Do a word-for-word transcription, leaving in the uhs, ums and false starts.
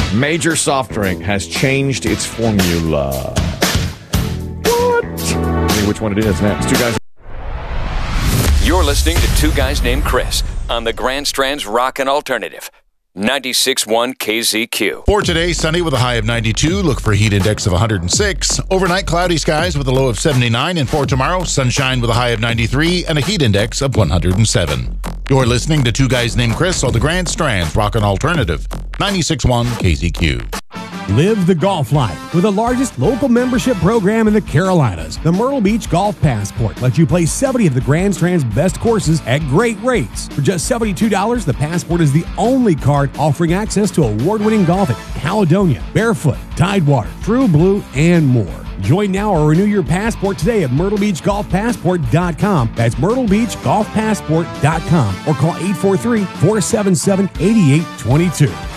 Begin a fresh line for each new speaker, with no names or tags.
Major soft drink has changed its formula. What? See which one it is next. Two guys.
You're listening to Two Guys Named Chris on the Grand Strand's Rockin' Alternative. ninety-six point one K Z Q.
For today, sunny with a high of ninety-two. Look for a heat index of one hundred six. Overnight, cloudy skies with a low of seventy-nine. And for tomorrow, sunshine with a high of ninety-three and a heat index of one hundred seven. You're listening to Two Guys Named Chris on the Grand Strand's Rockin' Alternative. ninety-six point one K Z Q.
Live the golf life with the largest local membership program in the Carolinas. The Myrtle Beach Golf Passport lets you play seventy of the Grand Strand's best courses at great rates. For just seventy-two dollars, the Passport is the only card offering access to award-winning golf at Caledonia, Barefoot, Tidewater, True Blue, and more. Join now or renew your passport today at myrtle beach golf passport dot com. That's myrtle beach golf passport dot com or call eight four three, four seven seven, eight eight two two.